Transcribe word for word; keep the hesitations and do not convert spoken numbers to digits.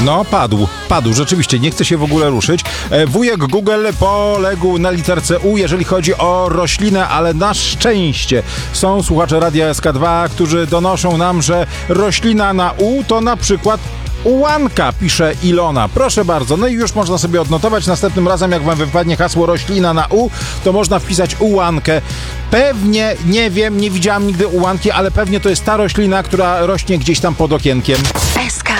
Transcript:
No, padł, padł, rzeczywiście, nie chce się w ogóle ruszyć. E, Wujek Google poległ na literce U, jeżeli chodzi o roślinę, ale na szczęście są słuchacze Radia S K dwa, którzy donoszą nam, że roślina na U to na przykład ułanka, pisze Ilona. Proszę bardzo, no i już można sobie odnotować. Następnym razem, jak wam wypadnie hasło roślina na U, to można wpisać ułankę. Pewnie, nie wiem, nie widziałam nigdy ułanki, ale pewnie to jest ta roślina, która rośnie gdzieś tam pod okienkiem.